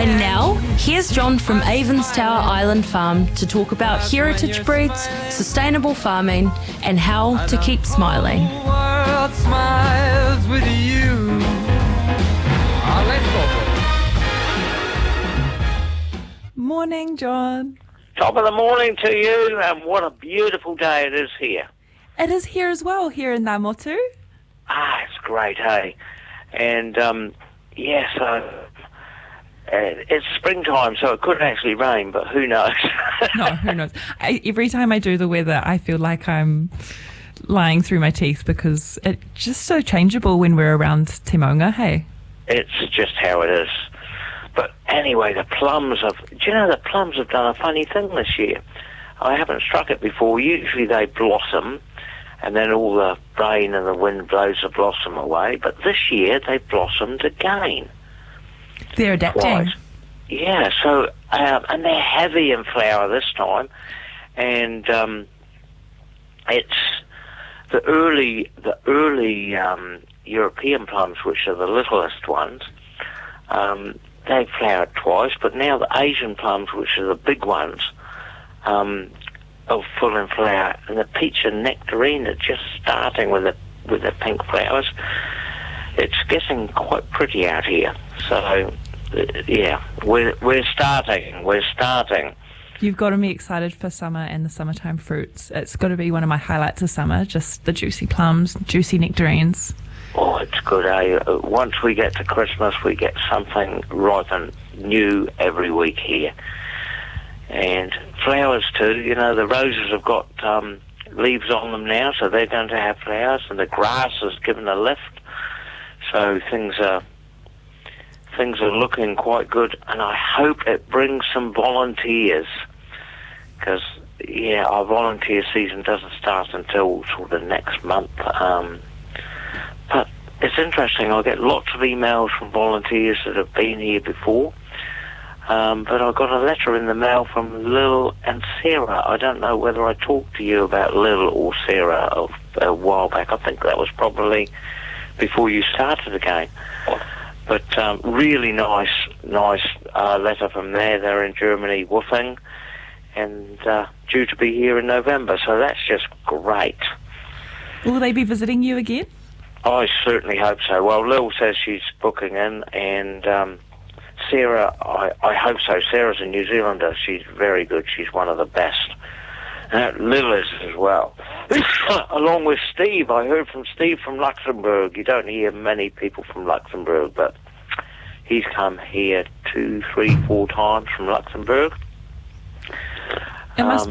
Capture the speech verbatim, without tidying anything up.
And now, here's John from Avon's Tower Island Farm to talk about heritage breeds, sustainable farming, and how to keep smiling. The world smiles with you. Oh, let's go. Morning, John. Top of the morning to you, and what a beautiful day it is here. It is here as well, here in Namotu. Ah, it's great, hey? And, um, yeah, so uh, it's springtime, so it could actually rain, but who knows? No, who knows? I, every time I do the weather, I feel like I'm lying through my teeth because it's just so changeable when we're around Te Maunga, hey? It's just how it is. But anyway, the plums have... Do you know the plums have done a funny thing this year? I haven't struck it before. Usually they blossom, and then all the rain and the wind blows the blossom away. But this year they've blossomed again. They're adapting. Twice. Yeah, so... Um, and they're heavy in flower this time. And um, it's... The early, the early um, European plums, which are the littlest ones... Um, they've flowered twice, but now the Asian plums, which are the big ones, um, are full in flower, and the peach and nectarine are just starting with the with the pink flowers. It's getting quite pretty out here. So, uh, yeah, we're we're starting. We're starting. You've got to be excited for summer and the summertime fruits. It's got to be one of my highlights of summer, just the juicy plums, juicy nectarines. Oh, it's good, eh? Once we get to Christmas, we get something ripe and new every week here. And flowers too, you know, the roses have got um, leaves on them now, so they're going to have flowers, and the grass has given a lift. So things are things are looking quite good, and I hope it brings some volunteers, because, yeah, our volunteer season doesn't start until sort of next month. Um But it's interesting, I get lots of emails from volunteers that have been here before. Um, but I got a letter in the mail from Lil and Sarah. I don't know whether I talked to you about Lil or Sarah a, a while back. I think that was probably before you started again. But um, really nice, nice uh, letter from there. They're in Germany, Woofing, and uh, due to be here in November. So that's just great. Will they be visiting you again? I certainly hope so. Well, Lil says she's booking in, and um, Sarah, I, I hope so. Sarah's a New Zealander. She's very good. She's one of the best. Uh, Lil is as well. Along with Steve. I heard from Steve from Luxembourg. You don't hear many people from Luxembourg, but he's come here two, three, four times from Luxembourg. It must Um,